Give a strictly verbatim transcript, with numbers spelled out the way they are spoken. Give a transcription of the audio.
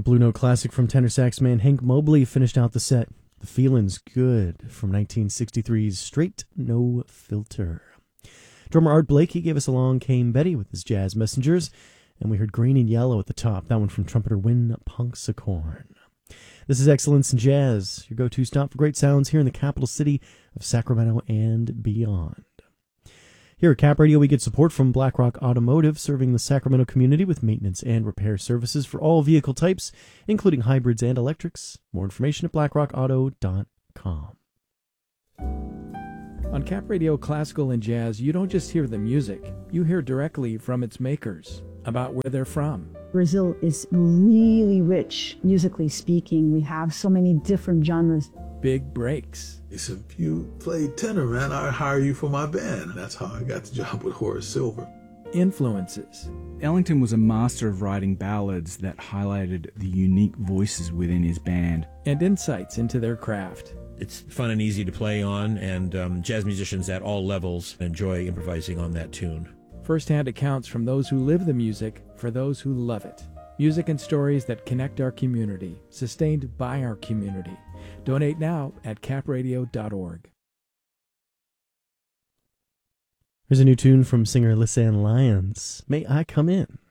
Blue Note classic from tenor sax man Hank Mobley finished out the set. The Feelin's Good from nineteen sixty-three's Straight No Filter. Drummer Art Blakey gave us Along Came Betty with his Jazz Messengers, and we heard Green and Yellow at the top, that one from trumpeter Win Punxsutawney. This is Excellence in Jazz, your go-to stop for great sounds here in the capital city of Sacramento and beyond. Here at Cap Radio, we get support from BlackRock Automotive, serving the Sacramento community with maintenance and repair services for all vehicle types, including hybrids and electrics. More information at black rock auto dot com. On Cap Radio Classical and Jazz, you don't just hear the music, you hear directly from its makers, about where they're from. Brazil is really rich, musically speaking. We have so many different genres. Big breaks. He said, if you play tenor, man, I'll hire you for my band. That's how I got the job with Horace Silver. Influences. Ellington was a master of writing ballads that highlighted the unique voices within his band. And insights into their craft. It's fun and easy to play on, and um, jazz musicians at all levels enjoy improvising on that tune. First-hand accounts from those who live the music for those who love it. Music and stories that connect our community, sustained by our community. Donate now at cap radio dot org. Here's a new tune from singer Lisanne Lyons, May I Come In?